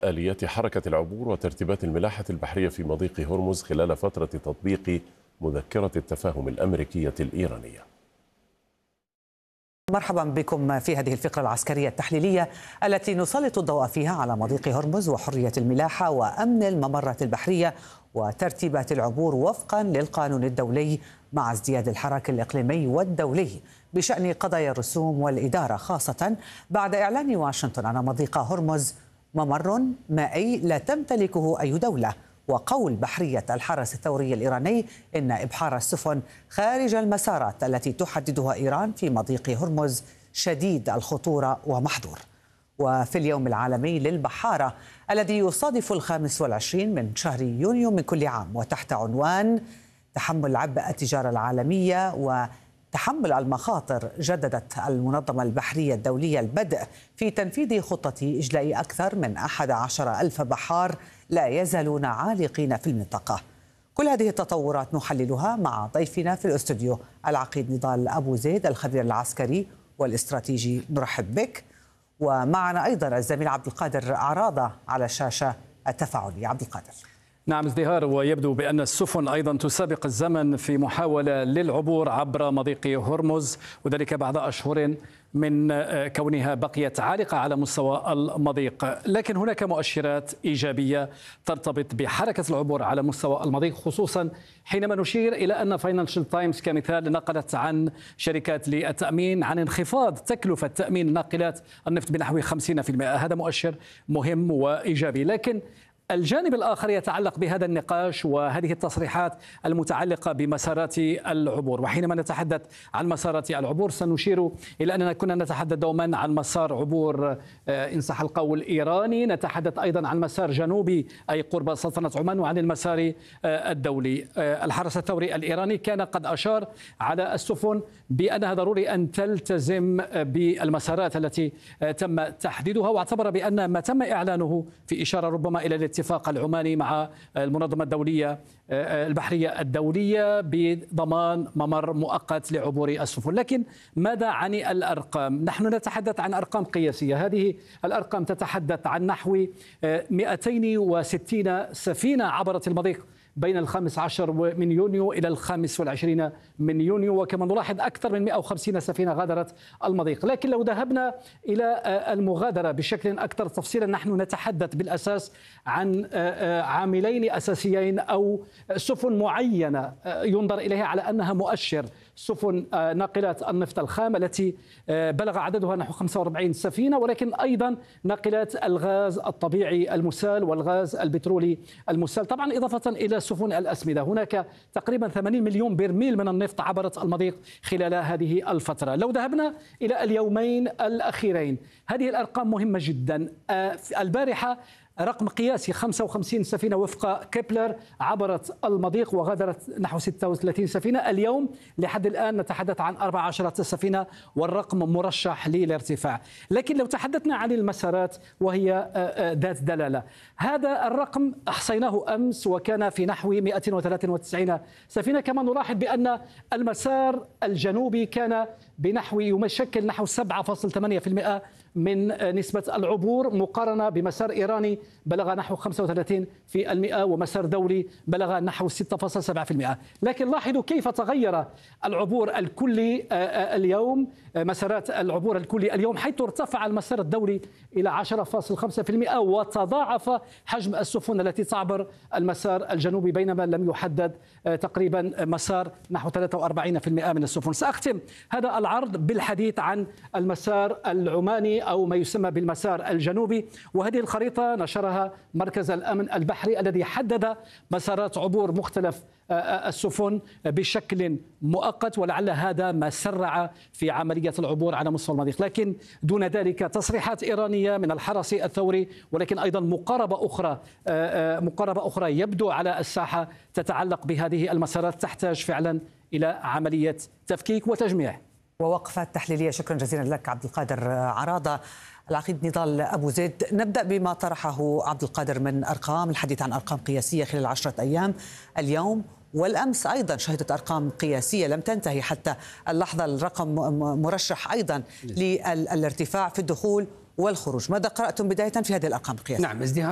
آليات حركة العبور وترتيبات الملاحة البحرية في مضيق هرمز خلال فترة تطبيق مذكرة التفاهم الأمريكية الإيرانية. مرحبا بكم في هذه الفقرة العسكرية التحليلية التي نسلط الضوء فيها على مضيق هرمز وحرية الملاحة وأمن الممرات البحرية وترتيبات العبور وفقا للقانون الدولي مع ازدياد الحراك الإقليمي والدولي بشأن قضايا الرسوم والإدارة، خاصة بعد إعلان واشنطن أن مضيق هرمز ممر مائي لا تمتلكه أي دولة، وقول بحرية الحرس الثوري الإيراني إن إبحار السفن خارج المسارات التي تحددها إيران في مضيق هرمز شديد الخطورة ومحظور. وفي اليوم العالمي للبحارة الذي يصادف 25 من شهر يونيو من كل عام، وتحت عنوان تحمل عبء التجارة العالمية وتحمل المخاطر، جددت المنظمة البحرية الدولية البدء في تنفيذ خطة إجلاء أكثر من 11,000 بحار لا يزالون عالقين في المنطقة. كل هذه التطورات نحللها مع ضيفنا في الاستوديو العقيد نضال أبو زيد الخبير العسكري والاستراتيجي، نرحب بك. ومعنا أيضا الزميل عبد القادر عراضة على الشاشة التفاعلية. عبد القادر. نعم ازدهار، ويبدو بأن السفن أيضا تسابق الزمن في محاولة للعبور عبر مضيق هرمز، وذلك بعد أشهر من كونها بقيت عالقة على مستوى المضيق. لكن هناك مؤشرات إيجابية ترتبط بحركة العبور على مستوى المضيق، خصوصا حينما نشير إلى أن فاينانشال تايمز كمثال نقلت عن شركات للتأمين عن انخفاض تكلفة تأمين ناقلات النفط بنحو 50%. هذا مؤشر مهم وإيجابي. لكن الجانب الآخر يتعلق بهذا النقاش وهذه التصريحات المتعلقة بمسارات العبور. وحينما نتحدث عن مسارات العبور سنشير إلى أننا كنا نتحدث دوما عن مسار عبور إن صح القول إيراني، نتحدث أيضا عن مسار جنوبي أي قرب سلطنة عمان، وعن المسار الدولي. الحرس الثوري الإيراني كان قد أشار على السفن بأنها ضروري أن تلتزم بالمسارات التي تم تحديدها، واعتبر بأن ما تم إعلانه في إشارة ربما إلى الاتفاق العماني مع المنظمة الدولية البحرية الدولية بضمان ممر مؤقت لعبور السفن. لكن ماذا عن الأرقام؟ نحن نتحدث عن أرقام قياسية. هذه الأرقام تتحدث عن نحو 260 سفينة عبرت المضيق بين 15 من يونيو إلى 25 من يونيو، وكما نلاحظ أكثر من 150 سفينة غادرت المضيق. لكن لو ذهبنا إلى المغادرة بشكل أكثر تفصيلا، نحن نتحدث بالأساس عن عاملين أساسيين أو سفن معينة ينظر إليها على أنها مؤشر. سفن ناقلات النفط الخام التي بلغ عددها نحو 45 سفينة، ولكن أيضا ناقلات الغاز الطبيعي المسال والغاز البترولي المسال، طبعا إضافة إلى سفن الأسمدة. هناك تقريبا 80 مليون برميل من النفط عبرت المضيق خلال هذه الفترة. لو ذهبنا إلى اليومين الأخيرين، هذه الأرقام مهمة جدا. البارحة رقم قياسي 55 سفينة وفق كيبلر عبرت المضيق وغادرت نحو 36 سفينة. اليوم لحد الآن نتحدث عن 14 سفينة، والرقم مرشح للارتفاع. لكن لو تحدثنا عن المسارات وهي ذات دلالة، هذا الرقم أحصيناه أمس وكان في نحو 293 سفينة. كما نلاحظ بأن المسار الجنوبي كان يمشكل نحو 7.8% من نسبة العبور، مقارنة بمسار إيراني بلغ نحو 35%، ومسار دولي بلغ نحو 6.7%. لكن لاحظوا كيف تغير العبور الكلي اليوم، مسارات العبور الكلي اليوم، حيث ارتفع المسار الدولي إلى 10.5%، وتضاعف حجم السفن التي تعبر المسار الجنوبي، بينما لم يحدد تقريبا مسار نحو 43% من السفن. سأختم هذا العرض بالحديث عن المسار العماني أو ما يسمى بالمسار الجنوبي، وهذه الخريطة نشرها مركز الأمن البحري الذي حدد مسارات عبور مختلف السفن بشكل مؤقت، ولعل هذا ما سرع في عملية العبور على مستوى المضيق. لكن دون ذلك تصريحات إيرانية من الحرس الثوري، ولكن أيضا مقاربة أخرى يبدو على الساحة تتعلق بهذه المسارات، تحتاج فعلا إلى عملية تفكيك وتجميع ووقفات تحليلية. شكرا جزيلا لك عبد القادر عراضة. العقيد نضال أبو زيد، نبدأ بما طرحه عبد القادر من أرقام، الحديث عن أرقام قياسية خلال 10 أيام. اليوم والأمس أيضا شهدت أرقام قياسية لم تنتهي حتى اللحظة، الرقم مرشح أيضا للارتفاع في الدخول والخروج. ماذا قرأتم بداية في هذه الأرقام القياسية؟ نعم ازدهار